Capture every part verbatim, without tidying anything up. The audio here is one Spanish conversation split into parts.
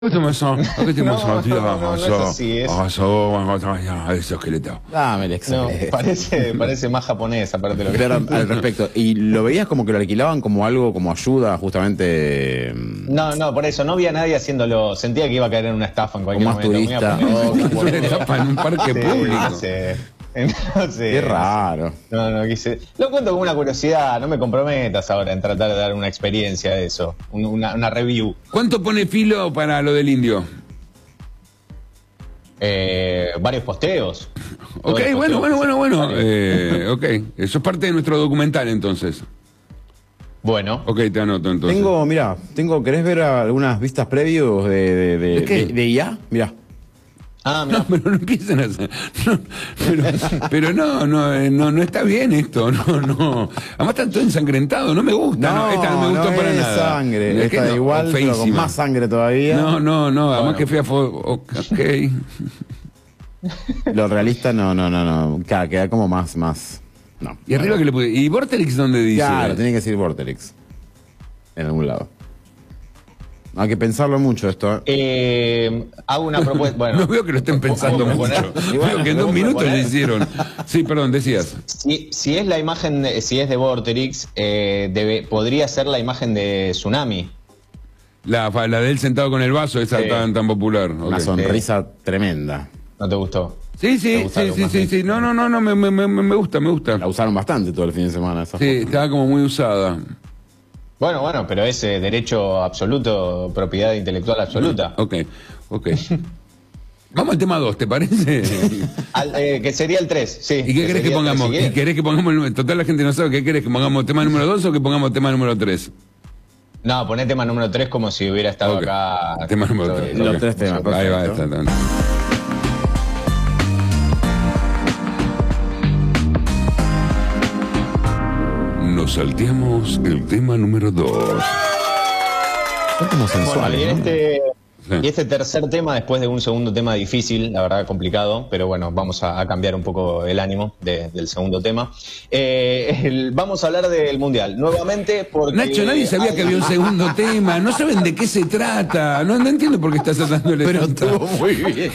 Questo mi sono, questo mi No, sono, no, no, no es así, es- eso esqueleto. Dame el No, excelente. parece, parece más japonés, aparte de lo que... Pero al respecto, ¿y lo veías como que lo alquilaban como algo, como ayuda justamente? mm, No, no, por eso, no vi a nadie haciéndolo. Sentía que iba a caer en una estafa en cualquier O más momento. Me iba a turista. poner- Oh, Es una etapa en un parque Sí, público. no sé. No sé. Qué raro. No, no quise. Lo cuento como una curiosidad, no me comprometas ahora en tratar de dar una experiencia de eso, un- una, una review. ¿Cuánto pone Filo para lo del indio? Eh, varios posteos. Todos Ok, los bueno, posteos bueno, que bueno, se- bueno. Eh, ok, eso es parte de nuestro documental entonces. Bueno, Ok, te anoto entonces. Tengo, mira, tengo, ¿querés ver algunas vistas previos de, de, de, ¿De qué? de- de I A? Mira. ah, mira. No, pero no empiecen a hacer. No, pero, pero no, no, eh, no, no está bien esto, no, no. Además está todo ensangrentado, no me gusta. No, esta no me gustó no para es nada. sangre. Es Esta que da no, igual, pero con feísima. más sangre todavía. No, no, no, además Bueno. que fea fue. Ok. Lo realista no, no, no, no. Claro, queda como más, más. No. Y arriba que le puse. ¿Y Vorterix dónde dice? Claro, tiene que decir Vorterix. En algún lado. Hay que pensarlo mucho esto. ¿eh? Eh, hago una propuesta. Bueno, No veo que lo estén pensando ¿puedo mucho. proponer? Veo que en dos ¿puedo minutos lo proponer? hicieron. Sí, perdón, decías. Si, si es la imagen, de- si es de Vorterix, eh, debe- podría ser la imagen de Tsunami. La, la de él sentado con el vaso, esa Sí. tan, tan popular. Una Ok. sonrisa tremenda. ¿No te gustó? Sí, ¿Te sí, gusta sí, algo sí, más sí, sí. No, no, no, no, me, me, me, me gusta, me gusta. La usaron bastante todo el fin de semana esa Sí, foto. estaba como muy usada. Bueno, bueno, pero es eh, derecho absoluto, propiedad intelectual absoluta. Ok, ok. Vamos al tema dos, ¿te parece? Al- eh, que sería el tres, sí. ¿Y qué querés que pongamos? ¿Y querés que pongamos el, total la gente no sabe qué querés que pongamos tema número dos o que pongamos tema número tres? No, poné tema número tres como si hubiera estado Ok. acá. Tema número sobre- tres. Los ok. tres temas, Ahí va, perfecto. está, está. Nos salteamos el tema número dos. Son como Bueno, sensuales, y, en ¿no? este, Sí. y este tercer tema, después de un segundo tema difícil, la verdad complicado, pero bueno, vamos a, a cambiar un poco el ánimo de- del segundo tema. Eh, el- vamos a hablar del Mundial, nuevamente porque... Nacho, nadie sabía que había un segundo tema. No saben de qué se trata. No, no entiendo por qué estás tratándole Pero tanta- estuvo muy bien.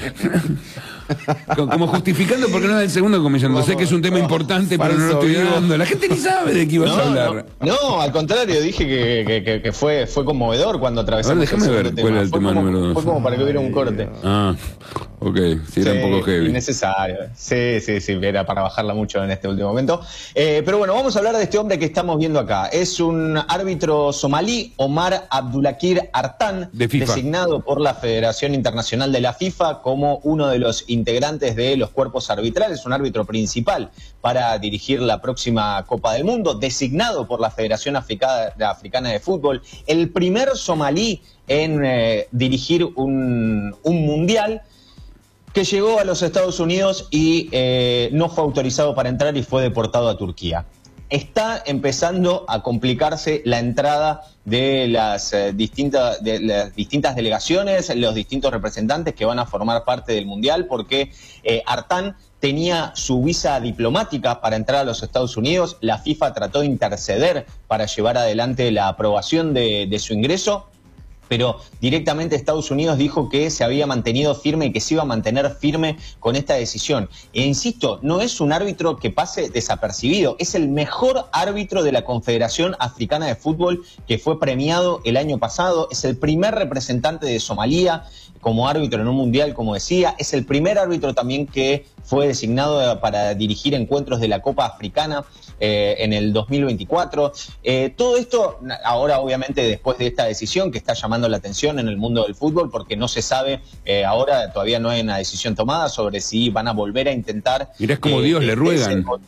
Co- Como justificando por qué no da el segundo, como diciendo, sé que es un tema importante, pero no lo falso estoy vivo. dando. La gente ni sabe de qué ibas a No, hablar. no, no, al contrario, dije que, que- que- que fue, fue conmovedor cuando atravesamos A ver, déjame el segundo ver cuál era el Fue tema como- número dos. Fue como para que hubiera un corte. Ah, ok, sí, era un Sí, poco heavy. Innecesario. Sí, sí, sí, era para bajarla mucho en este último momento. Eh, pero bueno, vamos a hablar de este hombre que estamos viendo acá. Es un árbitro somalí, Omar Abdulakir Artan, De FIFA. designado por la Federación Internacional de la FIFA como uno de los integrantes de los cuerpos arbitrales, un árbitro principal para dirigir la próxima Copa del Mundo, designado por la Federación Africana, Africana de Fútbol, el primer somalí en eh, dirigir un, un mundial, que llegó a los Estados Unidos y eh, no fue autorizado para entrar y fue deportado a Turquía. Está empezando a complicarse la entrada de las, eh, distintas, de las distintas delegaciones, los distintos representantes que van a formar parte del Mundial, porque eh, Artan tenía su visa diplomática para entrar a los Estados Unidos. La FIFA trató de interceder para llevar adelante la aprobación de, de su ingreso, pero directamente Estados Unidos dijo que se había mantenido firme y que se iba a mantener firme con esta decisión. E insisto, no es un árbitro que pase desapercibido, es el mejor árbitro de la Confederación Africana de Fútbol que fue premiado el año pasado, es el primer representante de Somalia como árbitro en un mundial, como decía, es el primer árbitro también que fue designado para dirigir encuentros de la Copa Africana eh, en el dos mil veinticuatro. Eh, todo esto, ahora obviamente después de esta decisión que está llamando la atención en el mundo del fútbol, porque no se sabe, eh, ahora todavía no hay una decisión tomada sobre si van a volver a intentar... Mirá, es como eh, Dios le ruegan. ese-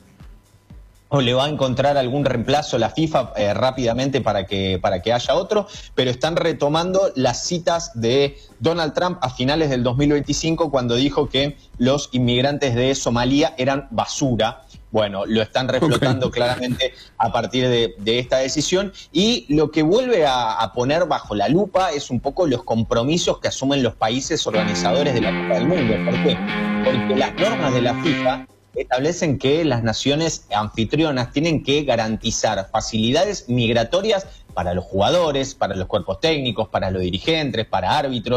o le va a encontrar algún reemplazo la FIFA eh, rápidamente para que, para que haya otro, pero están retomando las citas de Donald Trump a finales del dos mil veinticinco cuando dijo que los inmigrantes de Somalia eran basura. Bueno, lo están reflotando Ok. claramente a partir de, de esta decisión, y lo que vuelve a, a poner bajo la lupa es un poco los compromisos que asumen los países organizadores de la Copa del Mundo. ¿Por qué? Porque las normas de la FIFA establecen que las naciones anfitrionas tienen que garantizar facilidades migratorias para los jugadores, para los cuerpos técnicos, para los dirigentes, para árbitros.